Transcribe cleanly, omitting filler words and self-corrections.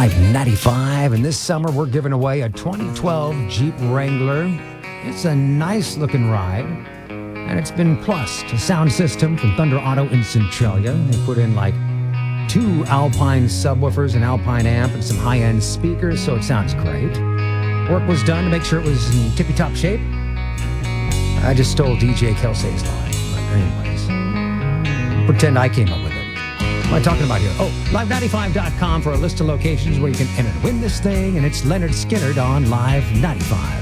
Live 95, and this summer we're giving away a 2012 Jeep Wrangler. It's a nice looking ride, and it's been plussed. A sound system from Thunder Auto in Centralia. They put in like 2 Alpine subwoofers, an Alpine amp, and some high-end speakers, so it sounds great. Work was done to make sure it was in tippy-top shape. I just stole DJ Kelsey's line, but anyways, pretend I came up with it. What am I talking about here? Oh, live95.com for a list of locations where you can enter to win this thing, and it's Leonard Skinner on Live 95.